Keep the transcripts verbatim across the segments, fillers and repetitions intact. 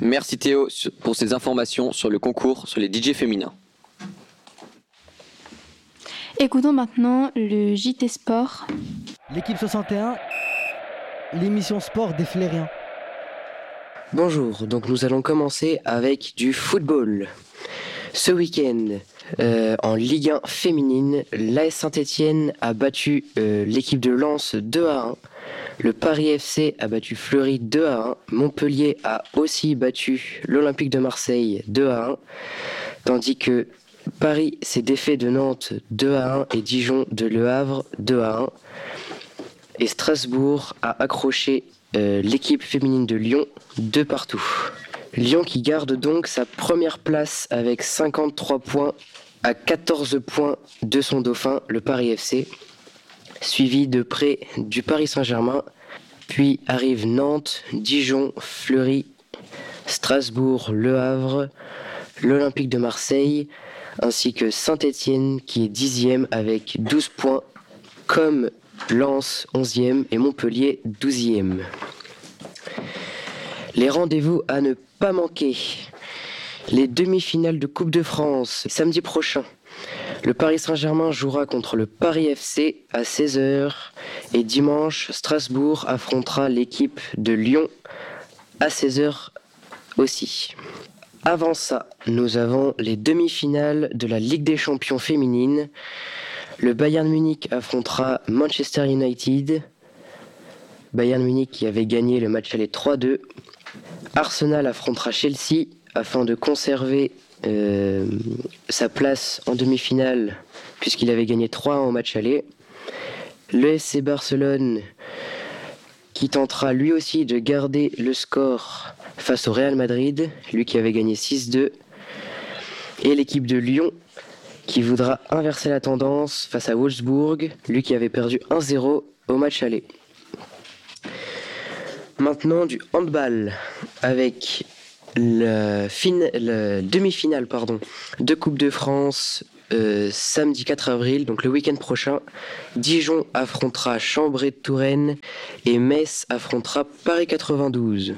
Merci Théo pour ces informations sur le concours sur les D J féminins. Écoutons maintenant le J T Sport. L'équipe soixante et un, l'émission sport des Flériens. Bonjour, donc nous allons commencer avec du football. Ce week-end, euh, en Ligue un féminine, l'A S Saint-Étienne a battu euh, l'équipe de Lens deux à un. Le Paris F C a battu Fleury deux à un. Montpellier a aussi battu l'Olympique de Marseille deux à un. Tandis que Paris s'est défait de Nantes deux à un et Dijon de Le Havre deux à un. Et Strasbourg a accroché euh, l'équipe féminine de Lyon deux partout. Lyon qui garde donc sa première place avec cinquante-trois points à quatorze points de son dauphin, le Paris F C, suivi de près du Paris Saint-Germain, puis arrivent Nantes, Dijon, Fleury, Strasbourg, Le Havre, l'Olympique de Marseille, ainsi que Saint-Étienne qui est dixième avec douze points, comme Lens onzième et Montpellier douzième. Les rendez-vous à ne pas manquer. Les demi-finales de Coupe de France, samedi prochain. Le Paris Saint-Germain jouera contre le Paris F C à seize heures et dimanche, Strasbourg affrontera l'équipe de Lyon à seize heures aussi. Avant ça, nous avons les demi-finales de la Ligue des Champions féminine. Le Bayern Munich affrontera Manchester United. Bayern Munich qui avait gagné le match aller trois deux. Arsenal affrontera Chelsea afin de conserver euh, sa place en demi-finale puisqu'il avait gagné trois un au match aller. Le F C Barcelone qui tentera lui aussi de garder le score face au Real Madrid, lui qui avait gagné six deux. Et l'équipe de Lyon qui voudra inverser la tendance face à Wolfsburg, lui qui avait perdu un zéro au match aller. Maintenant du handball avec la, fin- la demi-finale pardon, de Coupe de France euh, samedi quatre avril, donc le week-end prochain. Dijon affrontera Chambray de Touraine et Metz affrontera Paris quatre-vingt-douze.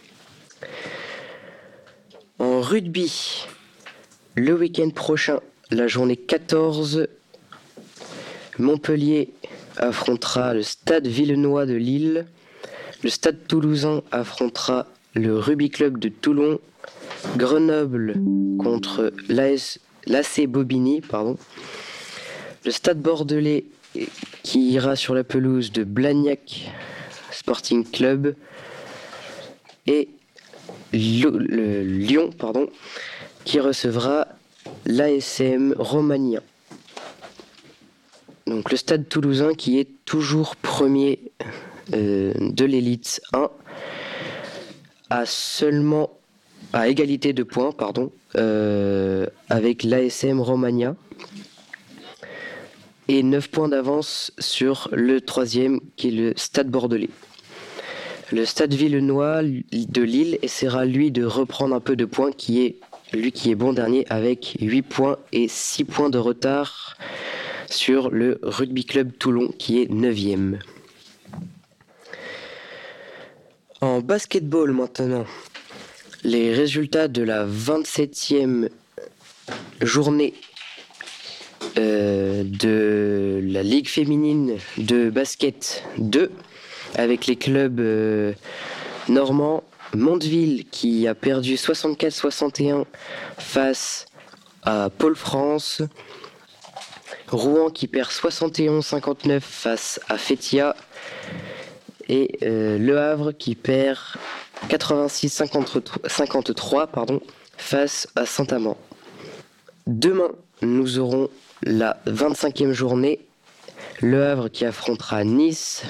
En rugby, le week-end prochain, la journée quatorze, Montpellier affrontera le Stade Villenois de Lille. Le Stade Toulousain affrontera le Rugby Club de Toulon. Grenoble contre l'A S, l'A C Bobigny, pardon. Le Stade Bordelais qui ira sur la pelouse de Blagnac Sporting Club. Et le, le Lyon, pardon, qui recevra l'A S M Romagna. Donc le Stade Toulousain qui est toujours premier euh, de l'élite un à seulement à égalité de points, pardon, euh, avec l'A S M Romagna et neuf points d'avance sur le troisième qui est le Stade Bordelais. Le Stade Villenois de Lille essaiera lui de reprendre un peu de points, qui est lui qui est bon dernier avec huit points et six points de retard sur le Rugby Club Toulon qui est neuvième. En basketball maintenant, les résultats de la vingt-septième journée euh, de la Ligue féminine de basket deux avec les clubs euh, normands. Mondeville qui a perdu soixante-quatre à soixante et un face à Pôle France. Rouen qui perd soixante et onze à cinquante-neuf face à Fétia. Et euh, Le Havre qui perd quatre-vingt-six à cinquante-trois pardon, face à Saint-Amand. Demain, nous aurons la vingt-cinquième journée. Le Havre qui affrontera Nice.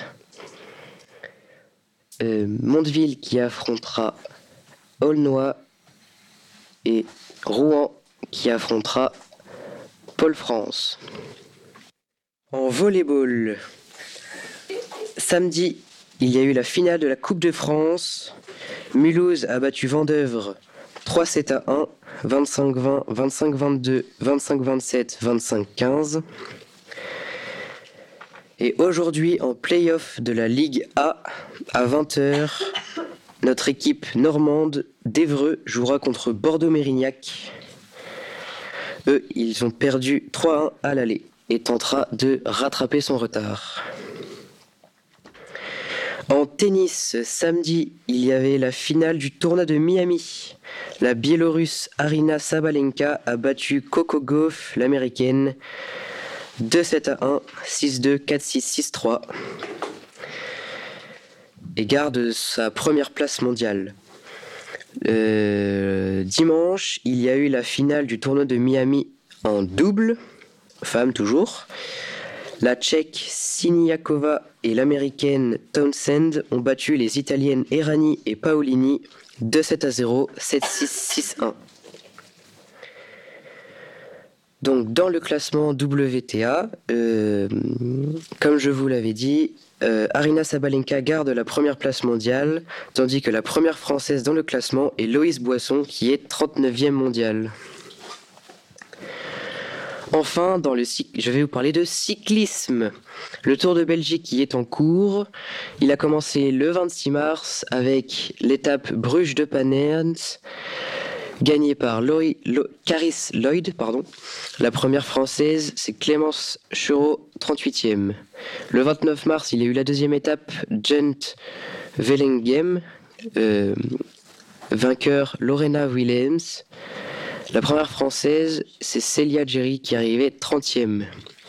Euh, Mondeville qui affrontera Aulnoy et Rouen qui affrontera Pôle France. En volleyball, samedi, il y a eu la finale de la Coupe de France. Mulhouse a battu Vendeuvre trois sept à un, vingt-cinq vingt, vingt-cinq vingt-deux, vingt-cinq vingt-sept, vingt-cinq quinze. Et aujourd'hui, en play-off de la Ligue A, à vingt heures, notre équipe normande d'Évreux jouera contre Bordeaux-Mérignac. Eux, ils ont perdu trois à un à l'aller et tentera de rattraper son retard. En tennis, samedi, il y avait la finale du tournoi de Miami. La Biélorusse Aryna Sabalenka a battu Coco Gauff, l'américaine, deux sept à un, six deux, quatre six, six trois, et garde sa première place mondiale. Euh, dimanche, il y a eu la finale du tournoi de Miami en double, femme toujours. La Tchèque Siniakova et l'Américaine Townsend ont battu les Italiennes Errani et Paolini deux sept à zéro, sept six, six un. Donc dans le classement W T A, euh, comme je vous l'avais dit, euh, Aryna Sabalenka garde la première place mondiale, tandis que la première française dans le classement est Loïse Boisson qui est trente-neuvième mondiale. Enfin, dans le cyc- je vais vous parler de cyclisme. Le Tour de Belgique qui est en cours. Il a commencé le vingt-six mars avec l'étape Bruges de Pannerns, gagnée par Loi- Lo- Caris Lloyd. Pardon. La première française, c'est Clémence Churot, trente-huitième. Le vingt-neuf mars, il y a eu la deuxième étape, Gent Wevelgem, euh, vainqueur Lorena Williams. La première française, c'est Célia Jerry qui arrivait trentième.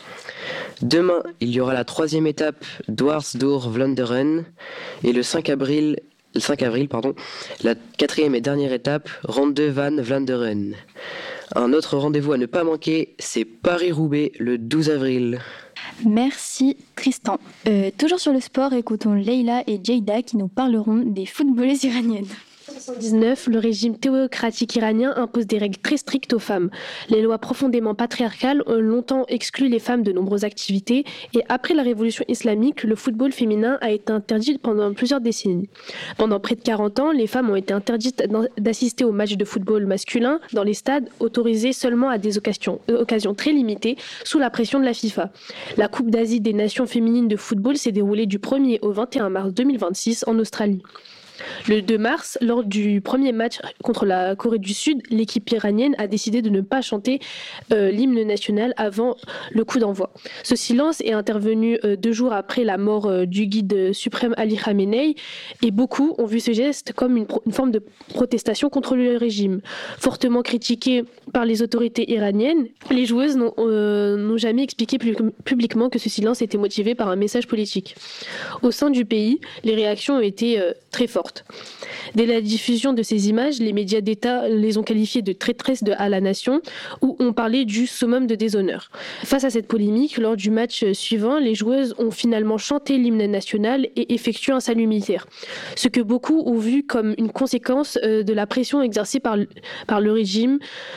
Demain, il y aura la troisième étape Dwarsdoor-Vlaanderen et le cinq avril, le cinq avril pardon, la quatrième et dernière étape Ronde van Vlaanderen. Un autre rendez-vous à ne pas manquer, c'est Paris-Roubaix le douze avril. Merci Tristan. Euh, toujours sur le sport, écoutons Leila et Jayda qui nous parleront des footballeuses iraniennes. En soixante-dix-neuf, le régime théocratique iranien impose des règles très strictes aux femmes. Les lois profondément patriarcales ont longtemps exclu les femmes de nombreuses activités et après la révolution islamique, le football féminin a été interdit pendant plusieurs décennies. Pendant près de quarante ans, les femmes ont été interdites d'assister aux matchs de football masculin dans les stades, autorisés seulement à des occasions, euh, occasions très limitées sous la pression de la FIFA. La Coupe d'Asie des nations féminines de football s'est déroulée du premier au vingt et un mars deux mille vingt-six en Australie. Le deux mars, lors du premier match contre la Corée du Sud, l'équipe iranienne a décidé de ne pas chanter euh, l'hymne national avant le coup d'envoi. Ce silence est intervenu euh, deux jours après la mort euh, du guide suprême Ali Khamenei et beaucoup ont vu ce geste comme une, pro- une forme de protestation contre le régime. Fortement critiqué par les autorités iraniennes, les joueuses n'ont, euh, n'ont jamais expliqué pu- publiquement que ce silence était motivé par un message politique. Au sein du pays, les réactions ont été euh, très fortes. Dès la diffusion de ces images, les médias d'État les ont qualifiées de traîtresses de, à la nation ou ont parlé du summum de déshonneur. Face à cette polémique, lors du match suivant, les joueuses ont finalement chanté l'hymne national et effectué un salut militaire. Ce que beaucoup ont vu comme une conséquence euh, de la pression exercée par, par le régime.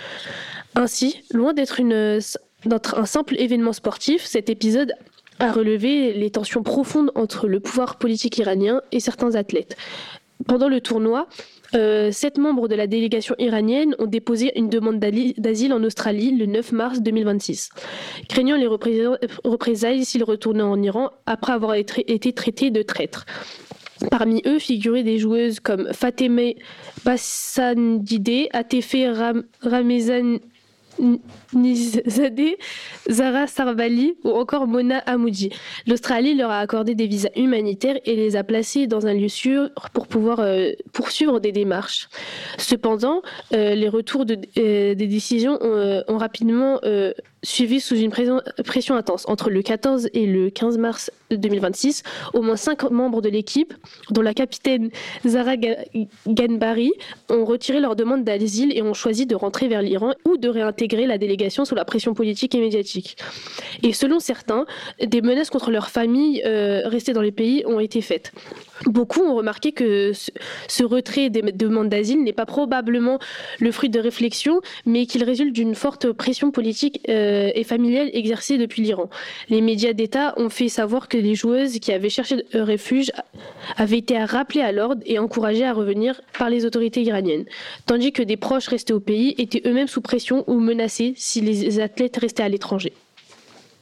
Ainsi, loin d'être une, d'être un simple événement sportif, cet épisode a relevé les tensions profondes entre le pouvoir politique iranien et certains athlètes. Pendant le tournoi, euh, sept membres de la délégation iranienne ont déposé une demande d'asile en Australie le neuf mars deux mille vingt-six, craignant les représai- représailles s'ils retournaient en Iran après avoir été traités de traîtres. Parmi eux figuraient des joueuses comme Fatemeh Bassandideh, Atefe Ram- Ramezan Nizadeh, Zara Sarvali ou encore Mona Hamoudi. L'Australie leur a accordé des visas humanitaires et les a placés dans un lieu sûr pour pouvoir euh, poursuivre des démarches. Cependant, euh, les retours de, euh, des décisions ont, euh, ont rapidement euh, suivi sous une pression, pression intense. Entre le quatorze et le quinze mars deux mille vingt-six, au moins cinq membres de l'équipe, dont la capitaine Zara Ganbari, ont retiré leur demande d'asile et ont choisi de rentrer vers l'Iran ou de réintégrer la délégation sous la pression politique et médiatique. Et selon certains, des menaces contre leurs familles euh, restées dans les pays ont été faites. Beaucoup ont remarqué que ce, ce retrait des demandes d'asile n'est pas probablement le fruit de réflexion, mais qu'il résulte d'une forte pression politique euh, et familiale exercée depuis l'Iran. Les médias d'État ont fait savoir que les joueuses qui avaient cherché refuge avaient été rappelées à l'ordre et encouragées à revenir par les autorités iraniennes, tandis que des proches restés au pays étaient eux-mêmes sous pression ou menacés si les athlètes restaient à l'étranger.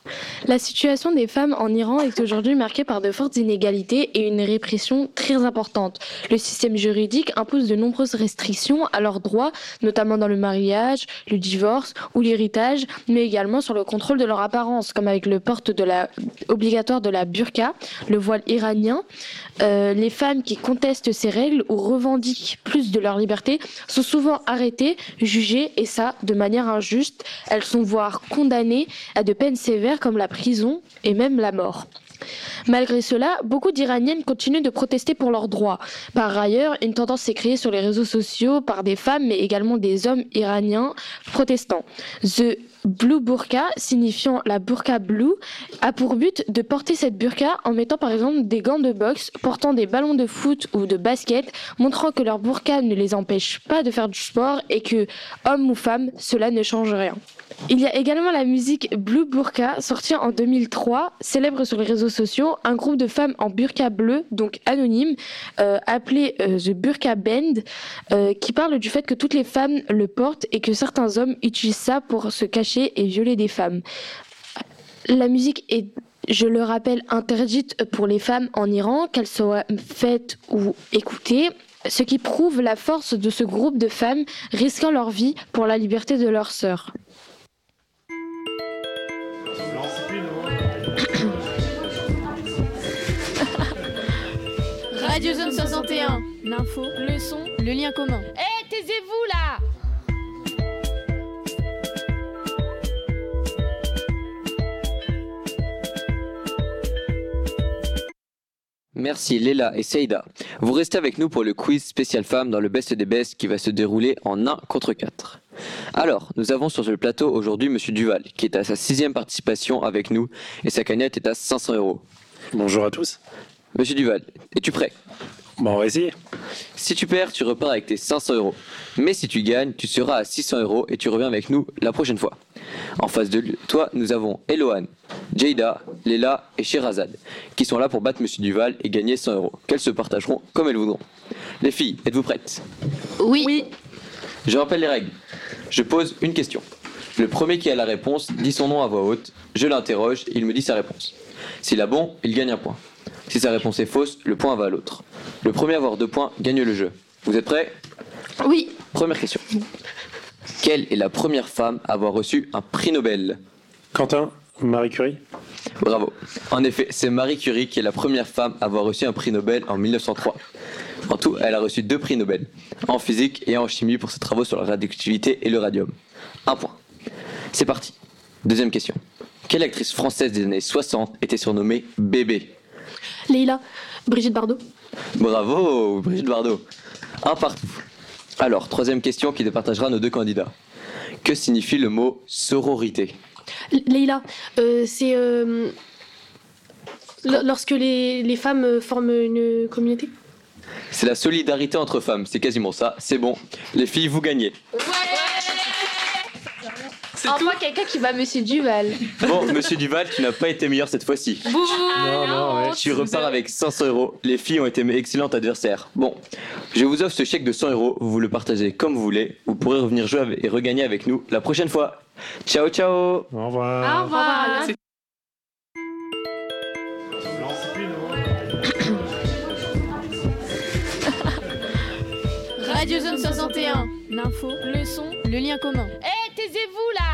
La situation des femmes en Iran est aujourd'hui marquée par de fortes inégalités et une répression très importante. Le système juridique impose de nombreuses restrictions à leurs droits, notamment dans le mariage, le divorce ou l'héritage, mais également sur le contrôle de leur apparence, comme avec le port de la, obligatoire de la burqa, le voile iranien. Euh, les femmes qui contestent ces règles ou revendiquent plus de leur liberté sont souvent arrêtées, jugées, et ça de manière injuste. Elles sont voire condamnées à de peines sévères comme la prison et même la mort. Malgré cela, beaucoup d'Iraniennes continuent de protester pour leurs droits. Par ailleurs, une tendance s'est créée sur les réseaux sociaux par des femmes mais également des hommes iraniens protestants. The Blue Burqa, signifiant la burqa blue, a pour but de porter cette burqa en mettant par exemple des gants de boxe, portant des ballons de foot ou de basket, montrant que leur burqa ne les empêche pas de faire du sport et que, hommes ou femmes, cela ne change rien. Il y a également la musique Blue Burqa, sortie en deux mille trois, célèbre sur les réseaux sociaux, un groupe de femmes en burqa bleu, donc anonyme, euh, appelé euh, The Burqa Band, euh, qui parle du fait que toutes les femmes le portent et que certains hommes utilisent ça pour se cacher et violer des femmes. La musique est, je le rappelle, interdite pour les femmes en Iran, qu'elles soient faites ou écoutées, ce qui prouve la force de ce groupe de femmes risquant leur vie pour la liberté de leurs sœurs. Radio Zone soixante et un, l'info, le son, le lien commun. Eh, hey, taisez-vous là! Merci Léla et Seïda. Vous restez avec nous pour le quiz spécial femmes dans le Best des Best qui va se dérouler en un contre quatre. Alors, nous avons sur le plateau aujourd'hui Monsieur Duval qui est à sa sixième participation avec nous et sa cagnotte est à cinq cents euros. Bonjour à tous. Monsieur Duval, es-tu prêt ? Bon, on va essayer. Si tu perds, tu repars avec tes cinq cents euros. Mais si tu gagnes, tu seras à six cents euros et tu reviens avec nous la prochaine fois. En face de toi, nous avons Eloane, Jada, Léla et Sherazade qui sont là pour battre Monsieur Duval et gagner cent euros, qu'elles se partageront comme elles voudront. Les filles, êtes-vous prêtes ? Oui. oui. Je rappelle les règles. Je pose une question. Le premier qui a la réponse dit son nom à voix haute. Je l'interroge et il me dit sa réponse. S'il a bon, il gagne un point. Si sa réponse est fausse, le point va à l'autre. Le premier à avoir deux points gagne le jeu. Vous êtes prêts ? Oui. Première question. Quelle est la première femme à avoir reçu un prix Nobel ? Quentin, Marie Curie. Bravo. En effet, c'est Marie Curie qui est la première femme à avoir reçu un prix Nobel en mille neuf cent trois. En tout, elle a reçu deux prix Nobel, en physique et en chimie pour ses travaux sur la radioactivité et le radium. Un point. C'est parti. Deuxième question. Quelle actrice française des années soixante était surnommée Bébé ? Leïla, Brigitte Bardot. Bravo, Brigitte Bardot. Un partout. Alors, troisième question qui départagera nos deux candidats. Que signifie le mot sororité ? Leïla, euh, c'est euh, l- lorsque les, les femmes forment une communauté. C'est la solidarité entre femmes, c'est quasiment ça. C'est bon. Les filles, vous gagnez. Ouais. C'est enfin quelqu'un qui va Monsieur Duval. Bon, Monsieur Duval, tu n'as pas été meilleur cette fois-ci. Bouh. Non, non, ouais. Tu repars avec cinq cents euros. Les filles ont été mes excellentes adversaires. Bon, je vous offre ce chèque de cent euros. Vous le partagez comme vous voulez. Vous pourrez revenir jouer et regagner avec nous la prochaine fois. Ciao, ciao. Au revoir. Au revoir. Radio Zone soixante et un, l'info, le son, le lien commun. Eh, hey, taisez-vous là!